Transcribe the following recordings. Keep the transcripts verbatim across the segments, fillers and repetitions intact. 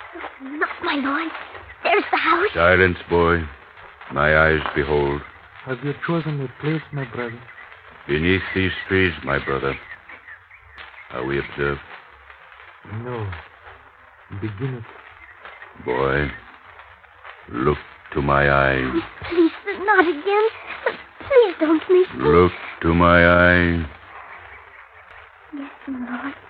Look, my lord. There's the house. Silence, boy. My eyes behold. Have you chosen a place, my brother? Beneath these trees, my brother. Are we observed? No. Begin it. Boy, look to my eyes. Oh, please, not again. Please don't make me. Look to my eyes. Yes, my lord.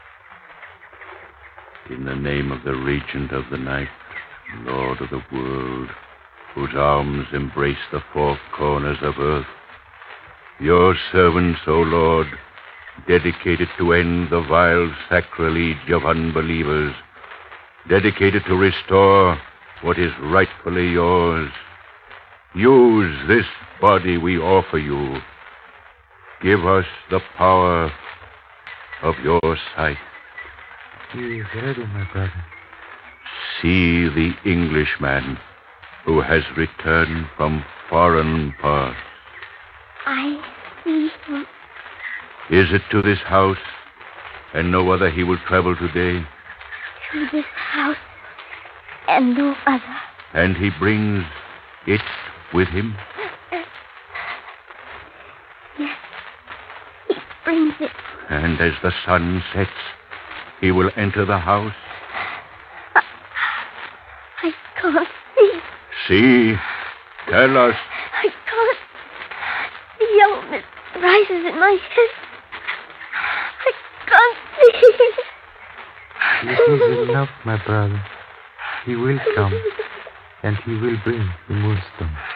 In the name of the Regent of the Night, Lord of the world, whose arms embrace the four corners of earth, your servants, O Lord, dedicated to end the vile sacrilege of unbelievers, dedicated to restore what is rightfully yours. Use this body we offer you. Give us the power of your sight. He is ready, my brother. See the Englishman who has returned from foreign parts. I see him. Is it to this house and no other he will travel today? To this house and no other. And he brings it with him? Yes, he brings it. And as the sun sets, he will enter the house? I can't see. See? Tell us. I can't. The yellow mist rises in my head. I can't see. This is enough, my brother. He will come, and he will bring the moonstone.